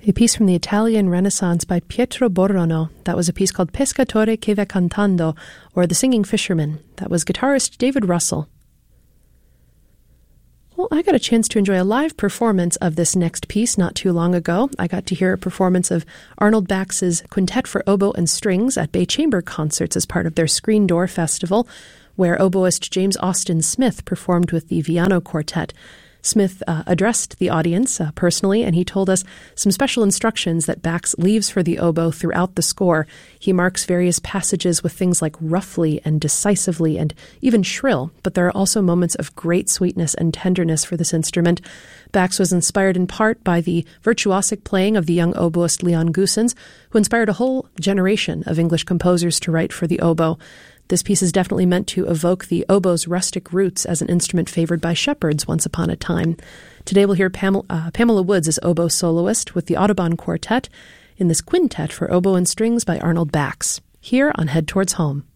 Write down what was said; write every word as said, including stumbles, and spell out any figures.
A piece from the Italian Renaissance by Pietro Borrono. That was a piece called Pescatore che va cantando, or The Singing Fisherman. That was guitarist David Russell. Well, I got a chance to enjoy a live performance of this next piece not too long ago. I got to hear a performance of Arnold Bax's Quintet for Oboe and Strings at Bay Chamber Concerts as part of their Screen Door Festival, where oboist James Austin Smith performed with the Viano Quartet. Smith uh, addressed the audience uh, personally, and he told us some special instructions that Bax leaves for the oboe throughout the score. He marks various passages with things like roughly and decisively and even shrill, but there are also moments of great sweetness and tenderness for this instrument. Bax was inspired in part by the virtuosic playing of the young oboist Leon Goossens, who inspired a whole generation of English composers to write for the oboe. This piece is definitely meant to evoke the oboe's rustic roots as an instrument favored by shepherds once upon a time. Today we'll hear Pamela, uh, Pamela Woods as oboe soloist with the Audubon Quartet in this Quintet for Oboe and Strings by Arnold Bax, here on Head Towards Home.